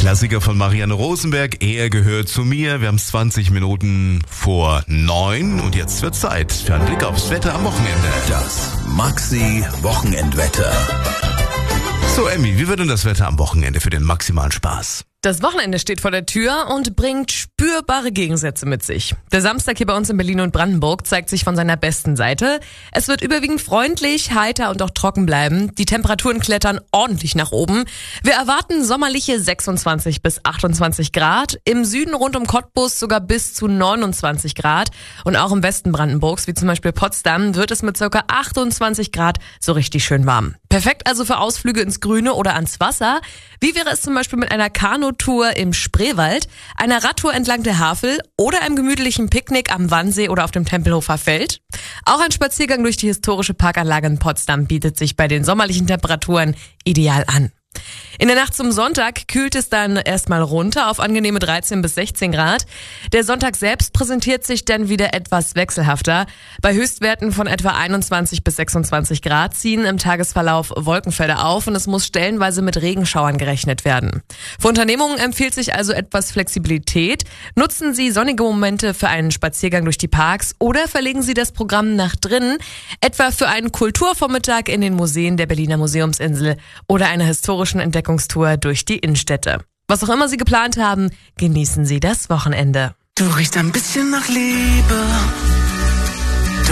Klassiker von Marianne Rosenberg, er gehört zu mir. Wir haben es 20 Minuten vor 9 und jetzt wird Zeit für einen Blick aufs Wetter am Wochenende. Das Maxi-Wochenendwetter. So, Emmy, wie wird denn das Wetter am Wochenende für den maximalen Spaß? Das Wochenende steht vor der Tür und bringt spürbare Gegensätze mit sich. Der Samstag hier bei uns in Berlin und Brandenburg zeigt sich von seiner besten Seite. Es wird überwiegend freundlich, heiter und auch trocken bleiben. Die Temperaturen klettern ordentlich nach oben. Wir erwarten sommerliche 26 bis 28 Grad. Im Süden rund um Cottbus sogar bis zu 29 Grad. Und auch im Westen Brandenburgs, wie zum Beispiel Potsdam, wird es mit ca. 28 Grad so richtig schön warm. Perfekt also für Ausflüge ins Grüne oder ans Wasser. Wie wäre es zum Beispiel mit einer Kanutour im Spreewald, einer Radtour entlang der Havel oder einem gemütlichen Picknick am Wannsee oder auf dem Tempelhofer Feld? Auch ein Spaziergang durch die historische Parkanlage in Potsdam bietet sich bei den sommerlichen Temperaturen ideal an. In der Nacht zum Sonntag kühlt es dann erstmal runter auf angenehme 13 bis 16 Grad. Der Sonntag selbst präsentiert sich dann wieder etwas wechselhafter. Bei Höchstwerten von etwa 21 bis 26 Grad ziehen im Tagesverlauf Wolkenfelder auf und es muss stellenweise mit Regenschauern gerechnet werden. Für Unternehmungen empfiehlt sich also etwas Flexibilität. Nutzen Sie sonnige Momente für einen Spaziergang durch die Parks oder verlegen Sie das Programm nach drinnen, etwa für einen Kulturvormittag in den Museen der Berliner Museumsinsel oder eine historische Entdeckungstour durch die Innenstädte. Was auch immer Sie geplant haben, genießen Sie das Wochenende. Du riechst ein bisschen nach Liebe.